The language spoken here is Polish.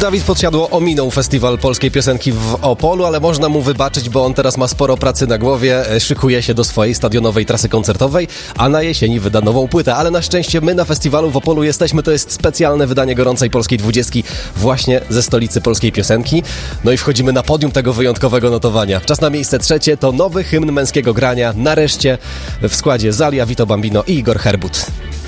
Dawid Podsiadło ominął Festiwal Polskiej Piosenki w Opolu, ale można mu wybaczyć, bo on teraz ma sporo pracy na głowie, szykuje się do swojej stadionowej trasy koncertowej, a na jesieni wyda nową płytę. Ale na szczęście my na festiwalu w Opolu jesteśmy, to jest specjalne wydanie gorącej polskiej 20 właśnie ze stolicy polskiej piosenki. No i wchodzimy na podium tego wyjątkowego notowania. Czas na miejsce trzecie to nowy hymn męskiego grania, nareszcie w składzie Zalia, Vito Bambino i Igor Herbut.